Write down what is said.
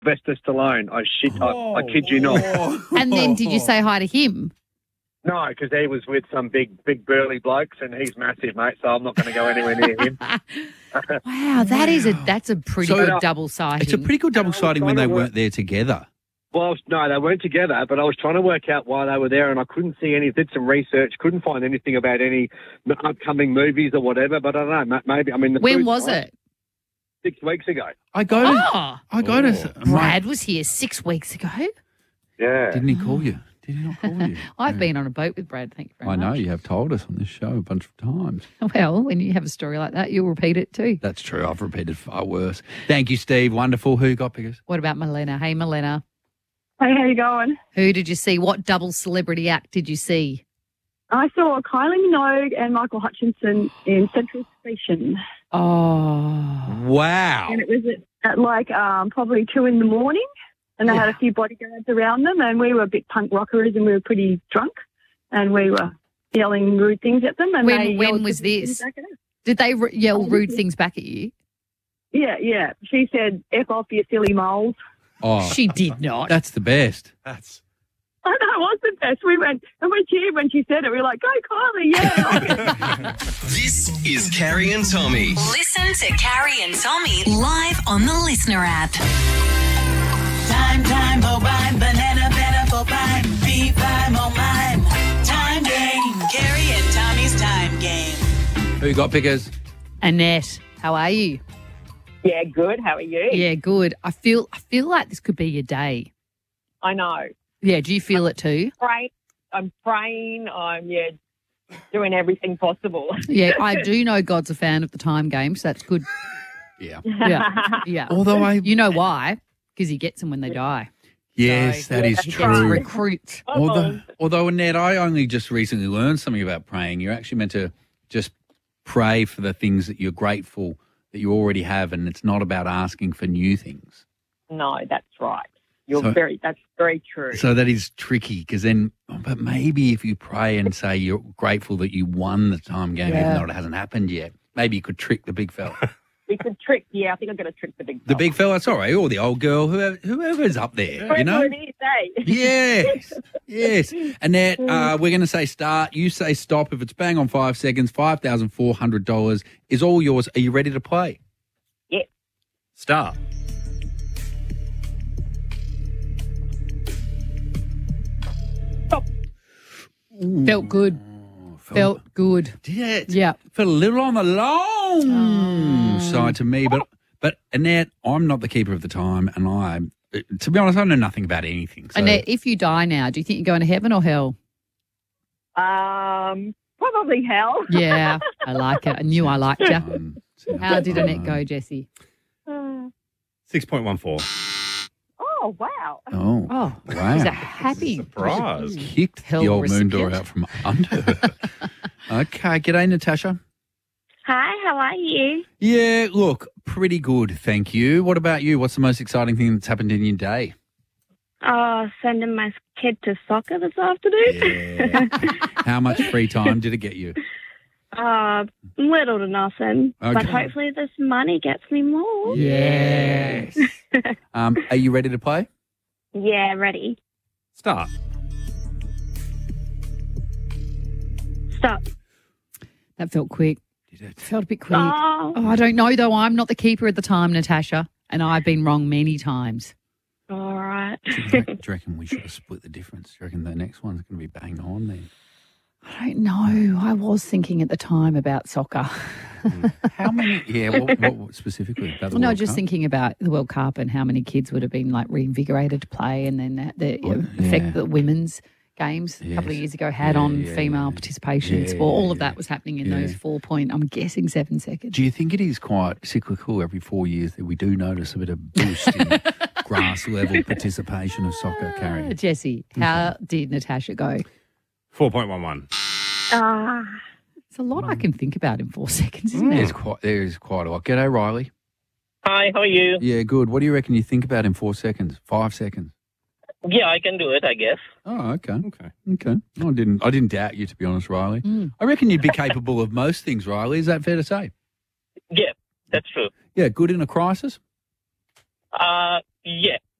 Sylvester Stallone. I kid you not. And then did you say hi to him? No, because he was with some big burly blokes, and he's massive, mate. So I'm not going to go anywhere near him. Wow, that's a pretty good double sighting. It's a pretty good double sighting when they weren't there together. Well, no, they weren't together, but I was trying to work out why they were there, and I couldn't see any. Did some research, couldn't find anything about any upcoming movies or whatever. But I don't know, maybe. I mean, when was it? 6 weeks ago. Brad was here 6 weeks ago. Yeah. Didn't he call you? Did he not call you? I've been on a boat with Brad, thank you very much. I know, you have told us on this show a bunch of times. Well, when you have a story like that, you'll repeat it too. That's true. I've repeated far worse. Thank you, Steve. Wonderful. Who got pickers? What about Milena? Hey, Milena. Hey, how you going? Who did you see? What double celebrity act did you see? I saw Kylie Minogue and Michael Hutchinson in Central Station. Oh. Wow. And it was at like probably 2 a.m. and they had a few bodyguards around them, and we were a bit punk rockers and we were pretty drunk, and we were yelling rude things at them. And when was this? Did they yell rude things back at you? Yeah. She said, "F off, you silly moles." Oh, she did not. That's the best. I know, it was the best. We went and we cheered when she said it. We were like, "Go, Kylie, yeah." This is Carrie and Tommy. Listen to Carrie and Tommy live on the Listener app. Time for rhyme, banana for rhyme, B5 on mine. Time game, Carrie and Tommy's time game. Who got pickers? Annette, how are you? Yeah, good. How are you? Yeah, good. I feel like this could be your day. I know. Yeah, do you feel it too? I'm praying. I'm doing everything possible. Yeah, I do know God's a fan of the time game, so that's good. Yeah. Yeah. Although you know why? Because he gets them when they die. Yes, that is true. Recruits. Although, Annette, I only just recently learned something about praying. You're actually meant to just pray for the things that you're grateful that you already have, and it's not about asking for new things. No, that's right. That's very true. So that is tricky because then, but maybe if you pray and say you're grateful that you won the time game, even though it hasn't happened yet, maybe you could trick the big fella. We could trick, I think I'm going to trick the big fella. The big fella, it's all right, or the old girl, whoever's up there, you know? It is, Yes. Annette, we're going to say start. You say stop. If it's bang on 5 seconds, $5,400 is all yours. Are you ready to play? Yeah. Start. Felt good. Felt good. Did it? Yeah. Felt a little on the long side to me, but Annette, I'm not the keeper of the time, and to be honest, I know nothing about anything. So. Annette, if you die now, do you think you're going to heaven or hell? Probably hell. Yeah, I like it. I knew I liked you. How did Annette go, Jessie? 6.14. Oh, wow. Oh, wow. He's a happy surprise. Kicked hell the old moon recipient. door out from under her. Okay, g'day, Natasha. Hi, how are you? Yeah, look, pretty good, thank you. What about you? What's the most exciting thing that's happened in your day? Sending my kid to soccer this afternoon. Yeah. How much free time did it get you? Little to nothing. Okay. But hopefully this money gets me more. Yes. Are you ready to play? Yeah, ready. Start. Stop. That felt quick. Did it? Felt a bit quick. Oh, I don't know, though. I'm not the keeper at the time, Natasha, and I've been wrong many times. all right. Do you reckon we should have split the difference? Do you reckon the next one's going to be bang on then? I don't know. I was thinking at the time about soccer. How many? Yeah, what specifically? About the No, World just Cup? thinking about the World Cup and how many kids would have been like reinvigorated to play, and then the effect that women's games a couple of years ago had on female participation in sport. All of that was happening in those 7 seconds. Do you think it is quite cyclical? Every 4 years that we do notice a bit of boost in grass level participation of soccer, Carrie? Jessie, how did Natasha go? 4.11. It's a lot I can think about in 4 seconds, isn't it? There's quite a lot. G'day, Riley. Hi, how are you? Yeah, good. What do you reckon you think about in 4 seconds? 5 seconds? Yeah, I can do it, I guess. Oh, okay. I didn't doubt you, to be honest, Riley. I reckon you'd be capable of most things, Riley. Is that fair to say? Yeah, that's true. Yeah, good in a crisis? Yeah.